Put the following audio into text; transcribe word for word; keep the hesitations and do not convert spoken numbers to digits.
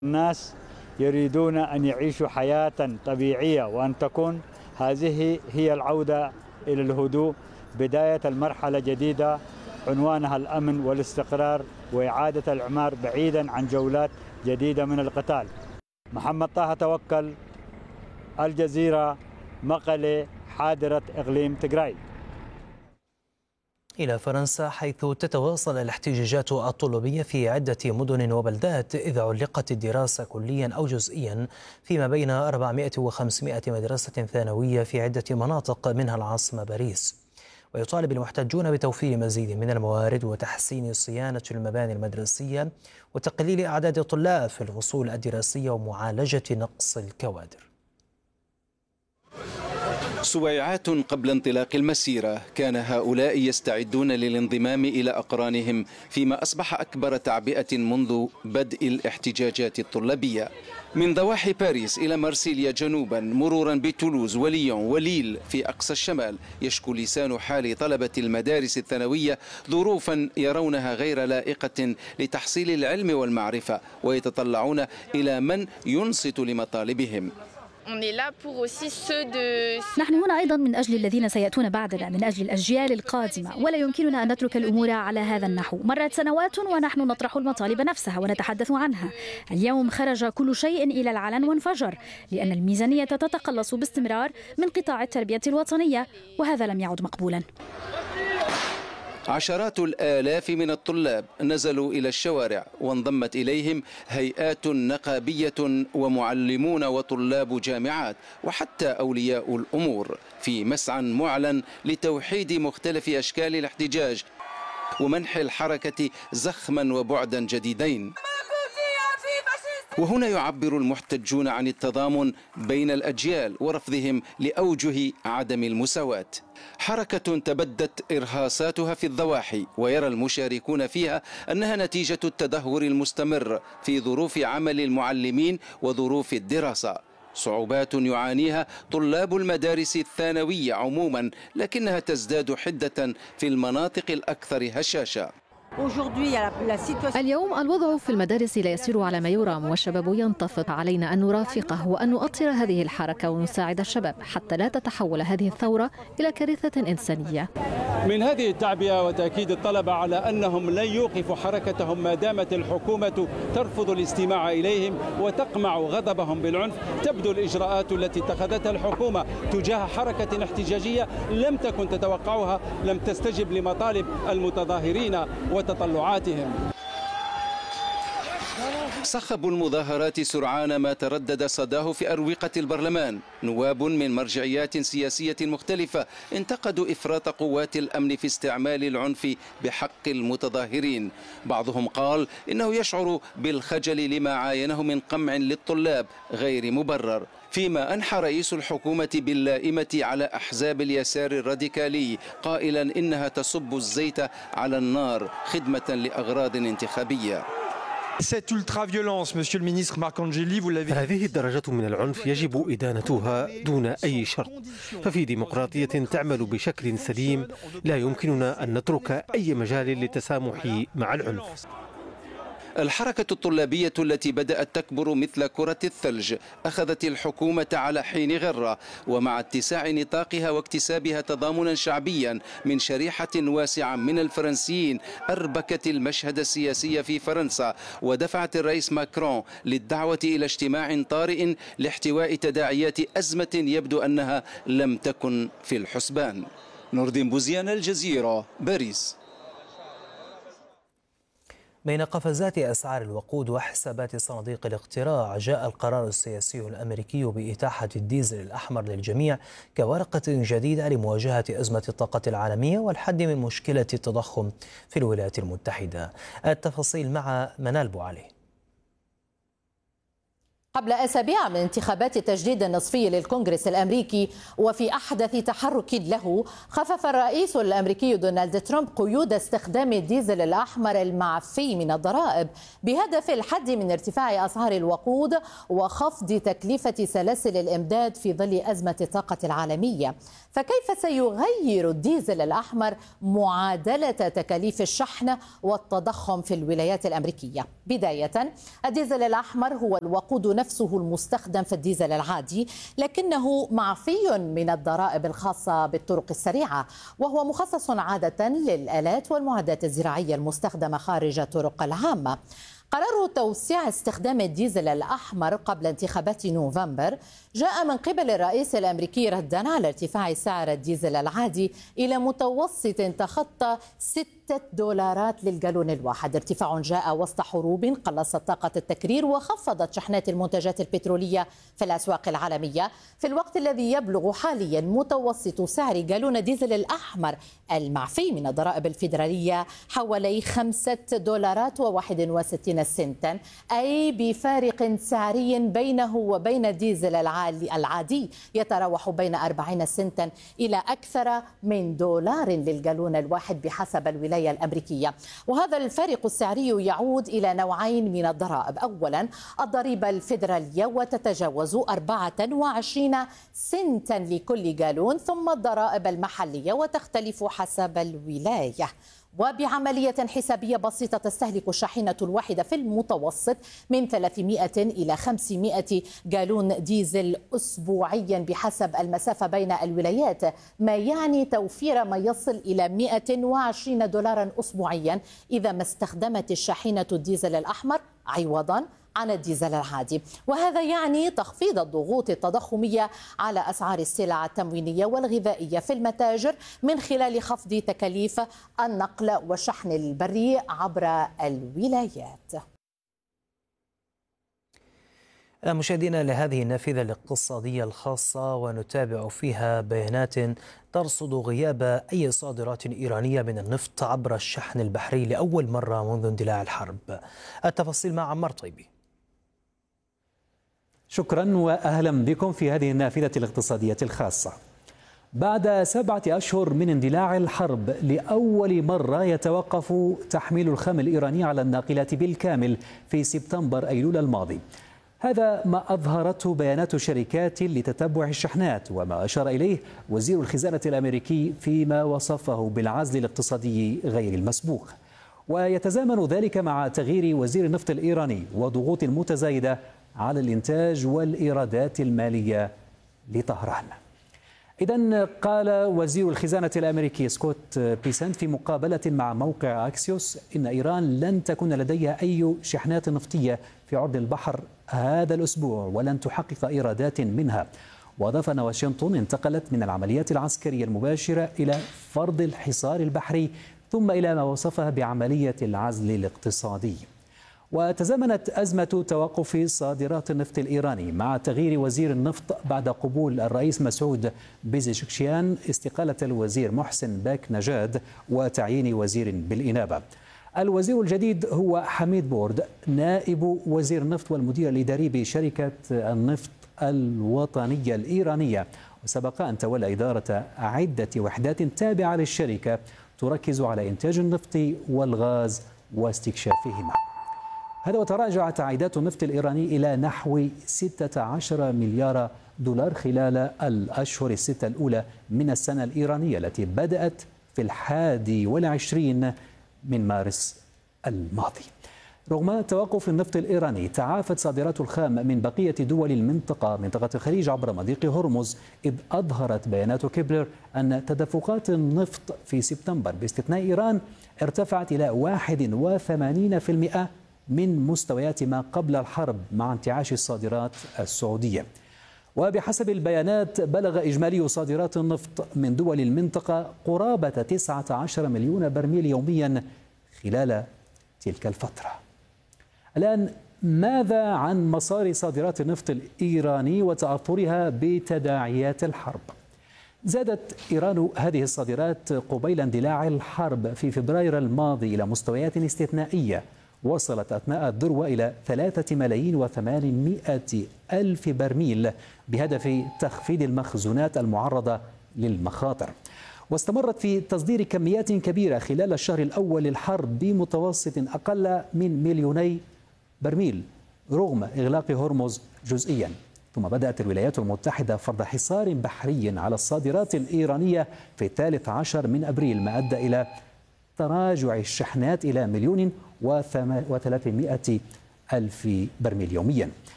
الناس يريدون أن يعيشوا حياة طبيعية وأن تكون هذه هي العودة إلى الهدوء، بداية المرحلة جديدة عنوانها الأمن والاستقرار وإعادة الإعمار بعيدا عن جولات جديدة من القتال. محمد طه توكل، الجزيرة، مقلة، حاضرة إقليم تيغراي. إلى فرنسا، حيث تتواصل الاحتجاجات الطلابية في عدة مدن وبلدات إذ علقت الدراسة كليا أو جزئيا فيما بين أربعمائة وخمسمائة مدرسة ثانوية في عدة مناطق منها العاصمة باريس. ويطالب المحتجون بتوفير مزيد من الموارد وتحسين صيانة المباني المدرسية وتقليل أعداد الطلاب في الفصول الدراسية ومعالجة نقص الكوادر. سويعات قبل انطلاق المسيرة كان هؤلاء يستعدون للانضمام إلى أقرانهم فيما أصبح أكبر تعبئة منذ بدء الاحتجاجات الطلابية. من ضواحي باريس إلى مارسيليا جنوبا مرورا بتولوز وليون وليل في أقصى الشمال، يشكو لسان حال طلبة المدارس الثانوية ظروفا يرونها غير لائقة لتحصيل العلم والمعرفة، ويتطلعون إلى من ينصت لمطالبهم. نحن هنا أيضا من أجل الذين سيأتون بعدنا، من أجل الأجيال القادمة، ولا يمكننا أن نترك الأمور على هذا النحو. مرت سنوات ونحن نطرح المطالب نفسها ونتحدث عنها. اليوم خرج كل شيء إلى العلن وانفجر، لأن الميزانية تتقلص باستمرار من قطاع التربية الوطنية، وهذا لم يعد مقبولا. عشرات الآلاف من الطلاب نزلوا إلى الشوارع، وانضمت إليهم هيئات نقابية ومعلمون وطلاب جامعات وحتى أولياء الأمور في مسعى معلن لتوحيد مختلف أشكال الاحتجاج ومنح الحركة زخما وبعدا جديدين. وهنا يعبر المحتجون عن التضامن بين الأجيال ورفضهم لأوجه عدم المساواة. حركة تبدت إرهاصاتها في الضواحي، ويرى المشاركون فيها أنها نتيجة التدهور المستمر في ظروف عمل المعلمين وظروف الدراسة، صعوبات يعانيها طلاب المدارس الثانوية عموما، لكنها تزداد حدة في المناطق الأكثر هشاشة. اليوم الوضع في المدارس لا يسير على ما يرام، والشباب ينتفض. علينا أن نرافقه وأن نؤطر هذه الحركة ونساعد الشباب حتى لا تتحول هذه الثورة إلى كارثة إنسانية. من هذه التعبئة وتأكيد الطلبة على أنهم لن يوقفوا حركتهم ما دامت الحكومة ترفض الاستماع إليهم وتقمع غضبهم بالعنف، تبدو الإجراءات التي اتخذتها الحكومة تجاه حركة احتجاجية لم تكن تتوقعها، لم تستجب لمطالب المتظاهرين وتطلعاتهم. صخب المظاهرات سرعان ما تردد صداه في أروقة البرلمان. نواب من مرجعيات سياسية مختلفة انتقدوا إفراط قوات الأمن في استعمال العنف بحق المتظاهرين. بعضهم قال إنه يشعر بالخجل لما عاينه من قمع للطلاب غير مبرر، فيما أنحى رئيس الحكومة باللائمة على أحزاب اليسار الراديكالي قائلا إنها تصب الزيت على النار خدمة لأغراض انتخابية. هذه الدرجة من العنف يجب إدانتها دون أي شرط، ففي ديمقراطية تعمل بشكل سليم لا يمكننا أن نترك أي مجال للتسامح مع العنف. الحركة الطلابية التي بدأت تكبر مثل كرة الثلج أخذت الحكومة على حين غرة، ومع اتساع نطاقها واكتسابها تضامنا شعبيا من شريحة واسعة من الفرنسيين أربكت المشهد السياسي في فرنسا، ودفعت الرئيس ماكرون للدعوة إلى اجتماع طارئ لاحتواء تداعيات أزمة يبدو أنها لم تكن في الحسبان. نور الدين بوزيان، الجزيرة، باريس. بين قفزات أسعار الوقود وحسابات صناديق الاقتراع، جاء القرار السياسي الأمريكي بإتاحة الديزل الأحمر للجميع كورقة جديدة لمواجهة أزمة الطاقة العالمية والحد من مشكلة التضخم في الولايات المتحدة. التفاصيل مع منال بوعلي. قبل أسابيع من انتخابات التجديد النصفي للكونغرس الأمريكي وفي أحدث تحرك له، خفف الرئيس الأمريكي دونالد ترامب قيود استخدام الديزل الأحمر المعفي من الضرائب بهدف الحد من ارتفاع أسعار الوقود وخفض تكلفة سلاسل الإمداد في ظل أزمة الطاقة العالمية. فكيف سيغير الديزل الأحمر معادلة تكاليف الشحن والتضخم في الولايات الأمريكية؟ بداية، الديزل الأحمر هو الوقود نفسه المستخدم في الديزل العادي، لكنه معفي من الضرائب الخاصة بالطرق السريعة، وهو مخصص عادة للآلات والمعدات الزراعية المستخدمة خارج الطرق العامة. قرار توسيع استخدام الديزل الأحمر قبل انتخابات نوفمبر جاء من قبل الرئيس الأمريكي ردا على ارتفاع سعر الديزل العادي إلى متوسط تخطى ستة دولارات للجالون الواحد. ارتفاع جاء وسط حروب قلصت طاقة التكرير وخفضت شحنات المنتجات البترولية في الأسواق العالمية، في الوقت الذي يبلغ حاليا متوسط سعر جالون ديزل الأحمر المعفي من الضرائب الفيدرالية حوالي خمسة دولارات وواحد وستين سنتا، أي بفارق سعري بينه وبين الديزل العادي يتراوح بين أربعين سنتا إلى أكثر من دولار للجالون الواحد بحسب الولاية الأمريكية. وهذا الفارق السعري يعود إلى نوعين من الضرائب. أولا، الضريبة الفيدرالية وتتجاوز أربعة وعشرين سنتا لكل جالون، ثم الضرائب المحلية وتختلف حسب الولاية. وبعملية حسابية بسيطة تستهلك الشاحنة الواحدة في المتوسط من ثلاثمائة إلى خمسمائة جالون ديزل أسبوعيا بحسب المسافة بين الولايات، ما يعني توفير ما يصل إلى مائة وعشرين دولارا أسبوعيا إذا ما استخدمت الشاحنة الديزل الأحمر عوضا عن الديزل العادي. وهذا يعني تخفيض الضغوط التضخمية على أسعار السلع التموينية والغذائية في المتاجر من خلال خفض تكاليف النقل والشحن البري عبر الولايات. مشاهدينا لهذه النافذة الاقتصادية الخاصة، ونتابع فيها بيانات ترصد غياب أي صادرات إيرانية من النفط عبر الشحن البحري لأول مرة منذ اندلاع الحرب. التفاصيل مع عمار طيبي. شكرا وأهلا بكم في هذه النافذة الاقتصادية الخاصة. بعد سبعة أشهر من اندلاع الحرب، لأول مرة يتوقف تحميل الخام الإيراني على الناقلات بالكامل في سبتمبر أيلول الماضي. هذا ما أظهرته بيانات شركات لتتبع الشحنات، وما أشار إليه وزير الخزانة الأمريكي فيما وصفه بالعزل الاقتصادي غير المسبوق. ويتزامن ذلك مع تغيير وزير النفط الإيراني وضغوط متزايدة على الإنتاج والإيرادات المالية لطهران. إذن قال وزير الخزانة الأمريكي سكوت بيسنت في مقابلة مع موقع أكسيوس إن إيران لن تكون لديها أي شحنات نفطية في عرض البحر هذا الأسبوع ولن تحقق إيرادات منها. وأضاف أن واشنطن انتقلت من العمليات العسكرية المباشرة إلى فرض الحصار البحري ثم إلى ما وصفها بعملية العزل الاقتصادي. وتزامنت أزمة توقف صادرات النفط الإيراني مع تغيير وزير النفط بعد قبول الرئيس مسعود بيزشكشيان استقالة الوزير محسن باك نجاد وتعيين وزير بالإنابة. الوزير الجديد هو حميد بورد، نائب وزير النفط والمدير الإداري بشركة النفط الوطنية الإيرانية، وسبق أن تولى إدارة عدة وحدات تابعة للشركة تركز على إنتاج النفط والغاز واستكشافهما. هذا وتراجعت عائدات النفط الإيراني إلى نحو ستة عشر مليار دولار خلال الأشهر الستة الأولى من السنة الإيرانية التي بدأت في الحادي والعشرين من مارس الماضي. رغم توقف النفط الإيراني، تعافت صادرات الخام من بقية دول المنطقة منطقة الخليج عبر مضيق هرمز، إذ أظهرت بيانات كيبلر أن تدفقات النفط في سبتمبر باستثناء إيران ارتفعت إلى واحد وثمانين بالمئة من مستويات ما قبل الحرب مع انتعاش الصادرات السعودية. وبحسب البيانات بلغ إجمالي صادرات النفط من دول المنطقة قرابة تسعة عشر مليون برميل يوميا خلال تلك الفترة. الآن ماذا عن مسار صادرات النفط الإيراني وتأثرها بتداعيات الحرب؟ زادت إيران هذه الصادرات قبيل اندلاع الحرب في فبراير الماضي إلى مستويات استثنائية، وصلت أثناء الذروة إلى ثلاثة ملايين وثمانمائة ألف برميل بهدف تخفيض المخزونات المعرضة للمخاطر. واستمرت في تصدير كميات كبيرة خلال الشهر الأول للحرب بمتوسط أقل من مليوني برميل رغم إغلاق هرمز جزئيا. ثم بدأت الولايات المتحدة فرض حصار بحري على الصادرات الإيرانية في الثالث عشر من أبريل، ما أدى إلى تراجع الشحنات إلى مليون وثلاثمائة ألف برميل يوميا.